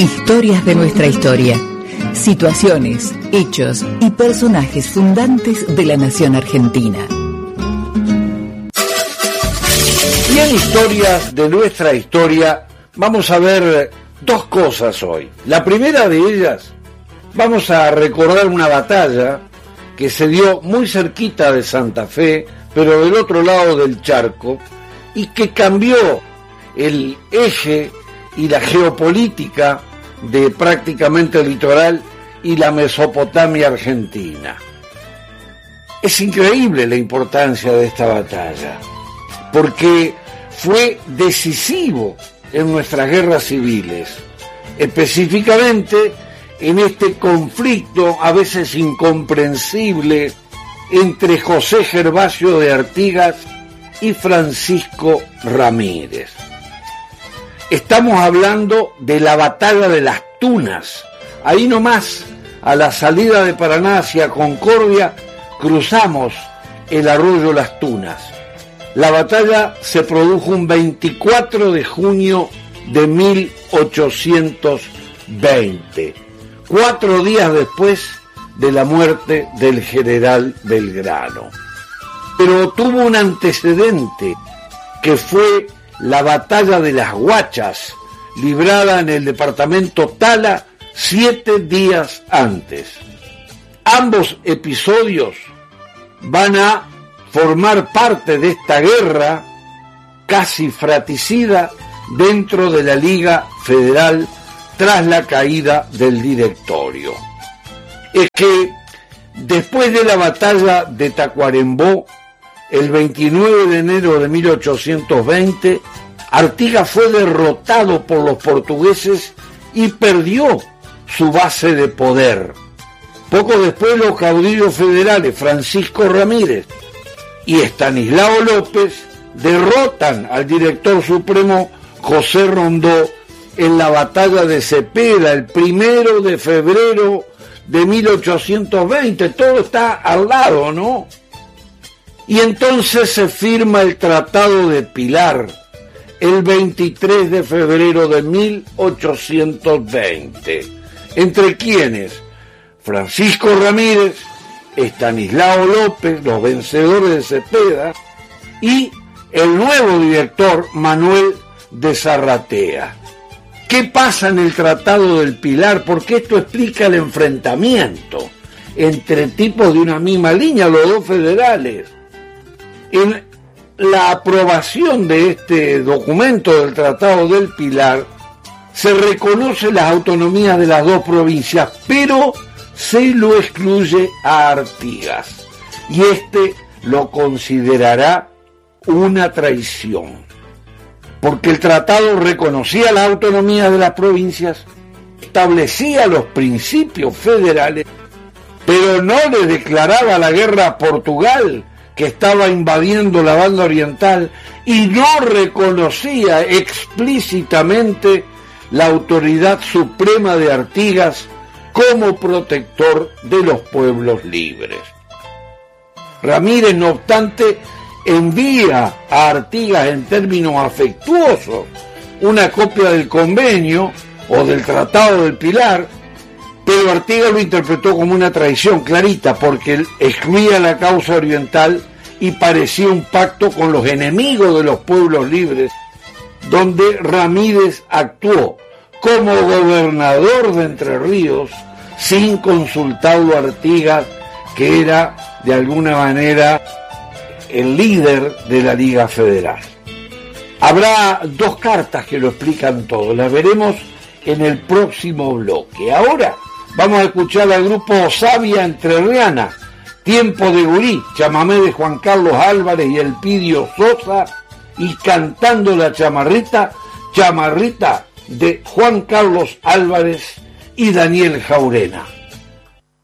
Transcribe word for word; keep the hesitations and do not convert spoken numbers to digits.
Historias de nuestra historia. Situaciones, hechos y personajes fundantes de la nación argentina. Y en Historias de nuestra historia vamos a ver dos cosas hoy. La primera de ellas, vamos a recordar una batalla que se dio muy cerquita de Santa Fe, pero del otro lado del charco, y que cambió el eje y la geopolítica de prácticamente el litoral y la Mesopotamia argentina. Es increíble la importancia de esta batalla, porque fue decisivo en nuestras guerras civiles, específicamente en este conflicto a veces incomprensible entre José Gervasio de Artigas y Francisco Ramírez. Estamos hablando de la batalla de las Tunas. Ahí nomás, a la salida de Paraná hacia Concordia, cruzamos el arroyo Las Tunas. La batalla se produjo un veinticuatro de junio de mil ochocientos veinte, cuatro días después de la muerte del general Belgrano. Pero tuvo un antecedente, que fue la batalla de las Guachas, librada en el departamento Tala siete días antes. Ambos episodios van a formar parte de esta guerra casi fratricida dentro de la Liga Federal tras la caída del directorio. Es que después de la batalla de Tacuarembó, el veintinueve de enero de mil ochocientos veinte, Artigas fue derrotado por los portugueses y perdió su base de poder. Poco después, los caudillos federales Francisco Ramírez y Estanislao López derrotan al director supremo José Rondó en la batalla de Cepeda el primero de febrero de mil ochocientos veinte. Todo está al lado, ¿no? Y entonces se firma el Tratado de Pilar el veintitrés de febrero de mil ochocientos veinte. ¿Entre quiénes? Francisco Ramírez, Estanislao López, los vencedores de Cepeda, y el nuevo director Manuel de Zarratea. ¿Qué pasa en el Tratado del Pilar? Porque esto explica el enfrentamiento entre tipos de una misma línea, los dos federales. En la aprobación de este documento del Tratado del Pilar se reconoce las autonomías de las dos provincias, pero se lo excluye a Artigas, y este lo considerará una traición, porque el tratado reconocía la autonomía de las provincias, establecía los principios federales, pero no le declaraba la guerra a Portugal, que estaba invadiendo la banda oriental, y no reconocía explícitamente la autoridad suprema de Artigas como protector de los pueblos libres. Ramírez, no obstante, envía a Artigas en términos afectuosos una copia del convenio o del Tratado del Pilar, pero Artigas lo interpretó como una traición clarita, porque excluía la causa oriental y parecía un pacto con los enemigos de los pueblos libres, donde Ramírez actuó como gobernador de Entre Ríos sin consultarlo a Artigas, que era de alguna manera el líder de la Liga Federal. Habrá dos cartas que lo explican todo, las veremos en el próximo bloque. Ahora vamos a escuchar al grupo Savia Entrerriana, Tiempo de Gurí, chamamé de Juan Carlos Álvarez y Elpidio Sosa, y Cantando la Chamarrita, chamarrita de Juan Carlos Álvarez y Daniel Jaurena.